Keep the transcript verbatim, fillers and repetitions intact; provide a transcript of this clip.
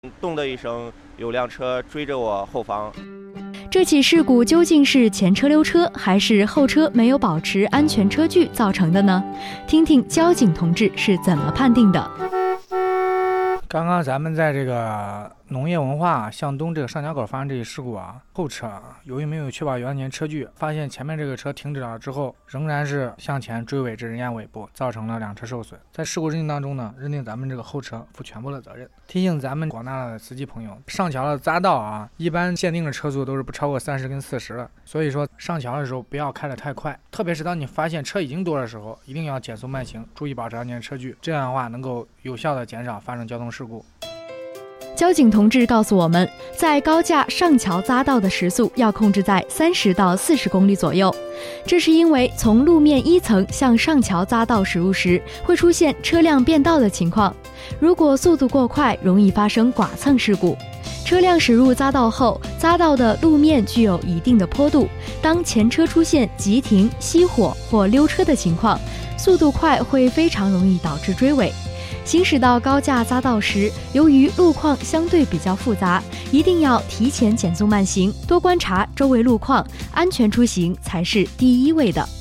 咚的一声，有辆车追着我后方。 这起事故究竟是前车溜车，还是后车没有保持安全车距造成的呢？听听交警同志是怎么判定的。 刚刚咱们在这个农业文化向东这个上桥口发生这起事故啊，后车由于没有确保安全车距，发现前面这个车停止了之后，仍然是向前追尾至人家尾部，造成了两车受损。在事故认定当中呢，认定咱们这个后车负全部的责任。提醒咱们广大的司机朋友，上桥的匝道啊，一般限定的车速都是不超过三十跟四十的，所以说上桥的时候不要开得太快，特别是当你发现车已经多的时候，一定要减速慢行，注意保持安全车距，这样的话能够有效的减少发生交通事故。 交警同志告诉我们，在高架上桥匝道的时速要控制在三十到四十公里左右，这是因为从路面一层向上桥匝道驶入时，会出现车辆变道的情况，如果速度过快，容易发生剐蹭事故。车辆驶入匝道后，匝道的路面具有一定的坡度，当前车出现急停、熄火或溜车的情况，速度快会非常容易导致追尾。行驶到高架匝道时，由于路况相对比较复杂，一定要提前减速慢行，多观察周围路况，安全出行才是第一位的。